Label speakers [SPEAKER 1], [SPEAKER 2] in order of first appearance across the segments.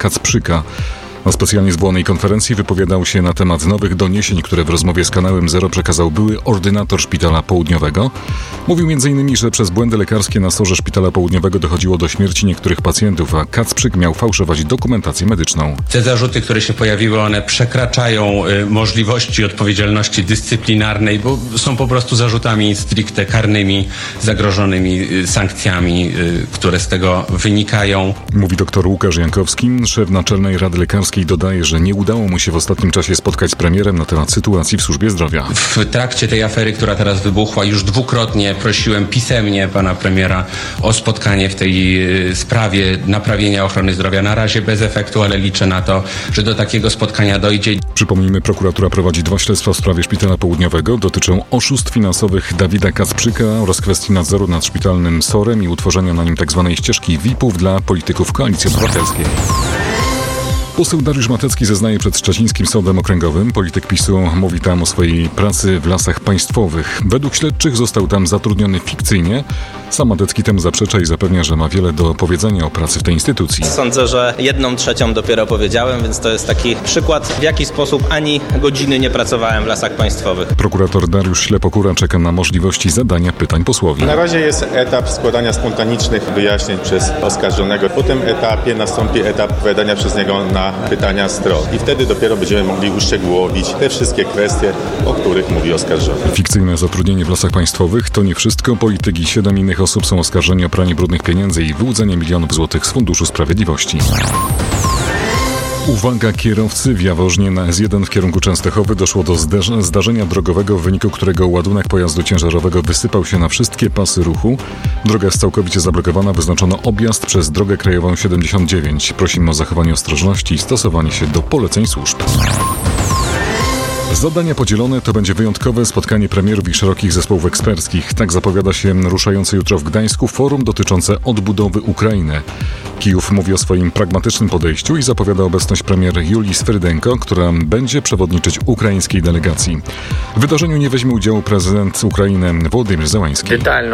[SPEAKER 1] Kacprzyka. Na specjalnie zwołanej konferencji wypowiadał się na temat nowych doniesień, które w rozmowie z kanałem Zero przekazał były ordynator Szpitala Południowego. Mówił m.in., że przez błędy lekarskie na SOR-ze Szpitala Południowego dochodziło do śmierci niektórych pacjentów, a Kacprzyk miał fałszować dokumentację medyczną.
[SPEAKER 2] Te zarzuty, które się pojawiły, one przekraczają możliwości odpowiedzialności dyscyplinarnej, bo są po prostu zarzutami stricte karnymi, zagrożonymi sankcjami, które z tego wynikają.
[SPEAKER 1] Mówi dr Łukasz Jankowski, szef Naczelnej Rady Lekarskiej. Dodaje, że nie udało mu się w ostatnim czasie spotkać z premierem na temat sytuacji w służbie zdrowia.
[SPEAKER 2] W trakcie tej afery, która teraz wybuchła, już dwukrotnie prosiłem pisemnie pana premiera o spotkanie w tej sprawie naprawienia ochrony zdrowia. Na razie bez efektu, ale liczę na to, że do takiego spotkania dojdzie.
[SPEAKER 1] Przypomnijmy, prokuratura prowadzi 2 śledztwa w sprawie Szpitala Południowego. Dotyczą oszustw finansowych Dawida Kacprzyka oraz kwestii nadzoru nad szpitalnym SOR-em i utworzenia na nim tzw. ścieżki VIP-ów dla polityków Koalicji Obywatelskiej. Poseł Dariusz Matecki zeznaje przed Szczecińskim Sądem Okręgowym. Polityk PiS-u mówi tam o swojej pracy w Lasach Państwowych. Według śledczych został tam zatrudniony fikcyjnie. Sam Matecki temu zaprzecza i zapewnia, że ma wiele do powiedzenia o pracy w tej instytucji.
[SPEAKER 3] Sądzę, że 1/3 dopiero powiedziałem, więc to jest taki przykład, w jaki sposób ani godziny nie pracowałem w Lasach Państwowych.
[SPEAKER 1] Prokurator Dariusz Ślepokóra czeka na możliwości zadania pytań posłowi.
[SPEAKER 4] Na razie jest etap składania spontanicznych wyjaśnień przez oskarżonego. Po tym etapie nastąpi etap wydania przez niego na pytania stron. I wtedy dopiero będziemy mogli uszczegółowić te wszystkie kwestie, o których mówi oskarżony.
[SPEAKER 1] Fikcyjne zatrudnienie w Lasach Państwowych to nie wszystko. Polityk i 7 innych osób są oskarżeni o pranie brudnych pieniędzy i wyłudzenie milionów złotych z Funduszu Sprawiedliwości. Uwaga kierowcy, w Jaworznie na S1 w kierunku Częstochowy doszło do zdarzenia drogowego, w wyniku którego ładunek pojazdu ciężarowego wysypał się na wszystkie pasy ruchu. Droga jest całkowicie zablokowana, wyznaczono objazd przez drogę krajową 79. Prosimy o zachowanie ostrożności i stosowanie się do poleceń służb. Zadania podzielone to będzie wyjątkowe spotkanie premierów i szerokich zespołów eksperckich. Tak zapowiada się ruszające jutro w Gdańsku forum dotyczące odbudowy Ukrainy. Kijów mówi o swoim pragmatycznym podejściu i zapowiada obecność premier Julii Swyrydenko, która będzie przewodniczyć ukraińskiej delegacji. W wydarzeniu nie weźmie udziału prezydent Ukrainy Wołodymyr Zełański.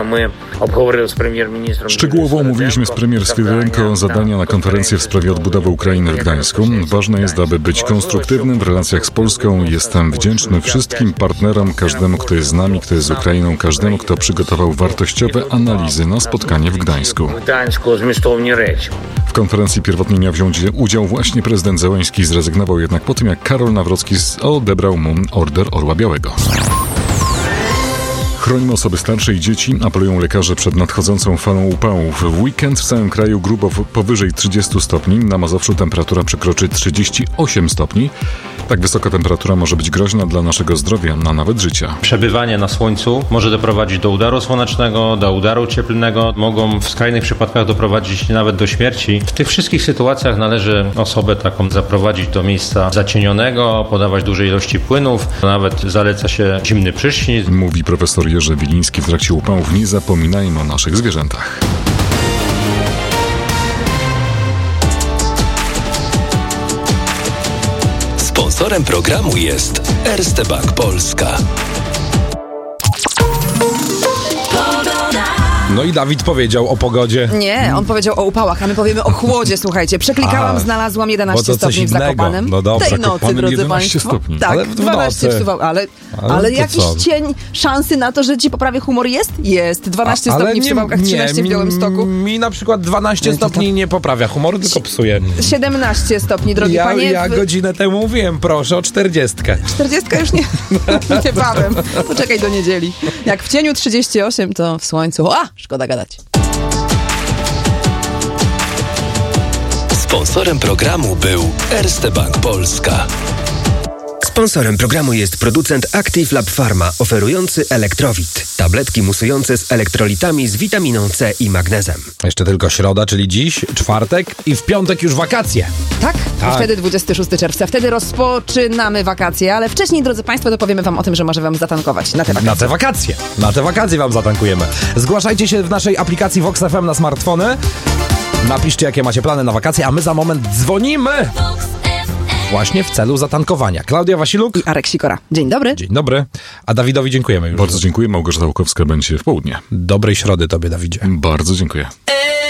[SPEAKER 1] Szczegółowo omówiliśmy z premier Swyrydenko zadania na konferencję w sprawie odbudowy Ukrainy w Gdańsku. Ważne jest, aby być konstruktywnym w relacjach z Polską. Jestem wdzięczny wszystkim partnerom, każdemu, kto jest z nami, kto jest z Ukrainą, każdemu, kto przygotował wartościowe analizy na spotkanie w Gdańsku. W konferencji pierwotnie miał wziąć udział właśnie prezydent Zełański, zrezygnował jednak po tym, jak Karol Nawrocki odebrał mu order Orła Białego. Chronimy osoby starsze i dzieci, apelują lekarze przed nadchodzącą falą upałów. W weekend w całym kraju grubo powyżej 30 stopni, na Mazowszu temperatura przekroczy 38 stopni. Tak wysoka temperatura może być groźna dla naszego zdrowia, a nawet życia.
[SPEAKER 5] Przebywanie na słońcu może doprowadzić do udaru słonecznego, do udaru cieplnego. Mogą w skrajnych przypadkach doprowadzić nawet do śmierci. W tych wszystkich sytuacjach należy osobę taką zaprowadzić do miejsca zacienionego, podawać duże ilości płynów. Nawet zaleca się zimny prysznic.
[SPEAKER 1] Mówi profesor Jerzy Wiliński. W trakcie upałów nie zapominajmy o naszych zwierzętach.
[SPEAKER 6] Sponsorem programu jest Erste Bank Polska.
[SPEAKER 7] No i Dawid powiedział o pogodzie.
[SPEAKER 8] Nie, on powiedział o upałach, a my powiemy o chłodzie, słuchajcie. Przeklikałam, znalazłam 11 stopni w Zakopanem.
[SPEAKER 7] No dobrze,
[SPEAKER 8] tej nocy, drodzy
[SPEAKER 1] 11
[SPEAKER 8] państwo.
[SPEAKER 1] stopni.
[SPEAKER 8] Tak,
[SPEAKER 7] Ale w
[SPEAKER 8] 12
[SPEAKER 7] nocy.
[SPEAKER 8] wsuwał, ale jakiś
[SPEAKER 7] co?
[SPEAKER 8] cień szansy na to, że ci poprawi humor jest? Jest. 12 stopni w Suwałkach, 13 w Białymstoku.
[SPEAKER 7] Mi na przykład 12 stopni nie poprawia humoru, tylko psuje.
[SPEAKER 8] 17 stopni, drogi panie.
[SPEAKER 7] Ja godzinę temu mówiłem, proszę o 40.
[SPEAKER 8] 40 już niebawem. Poczekaj do niedzieli. Jak w cieniu 38, to w słońcu. Szkoda gadać.
[SPEAKER 6] Sponsorem programu był Erste Bank Polska.
[SPEAKER 9] Sponsorem programu jest producent Active Lab Pharma, oferujący Elektrowit. Tabletki musujące z elektrolitami z witaminą C i magnezem.
[SPEAKER 7] Jeszcze tylko środa, czyli dziś, czwartek i w piątek już wakacje.
[SPEAKER 8] Tak? Wtedy 26 czerwca. Wtedy rozpoczynamy wakacje, ale wcześniej, drodzy państwo, dopowiemy wam o tym, że może wam zatankować na te wakacje.
[SPEAKER 7] Na te wakacje wam zatankujemy. Zgłaszajcie się w naszej aplikacji Vox FM na smartfony. Napiszcie, jakie macie plany na wakacje, a my za moment dzwonimy właśnie w celu zatankowania. Klaudia Wasiluk
[SPEAKER 8] i Arek Sikora. Dzień dobry.
[SPEAKER 7] Dzień dobry. A Dawidowi dziękujemy już.
[SPEAKER 1] Bardzo dziękuję. Małgorzata Łukowska będzie w południe.
[SPEAKER 7] Dobrej środy tobie, Dawidzie.
[SPEAKER 1] Bardzo dziękuję.